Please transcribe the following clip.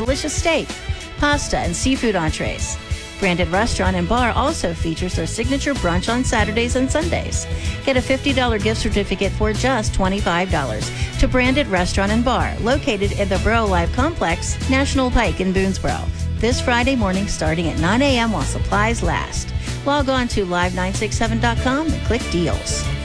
delicious steak, pasta, and seafood entrees. Branded Restaurant and Bar also features their signature brunch on Saturdays and Sundays. Get a $50 gift certificate for just $25 to Branded Restaurant and Bar, located in the Borough Live Complex, National Pike in Boonesboro. This Friday morning starting at 9 a.m. while supplies last. Log on to live967.com and click deals.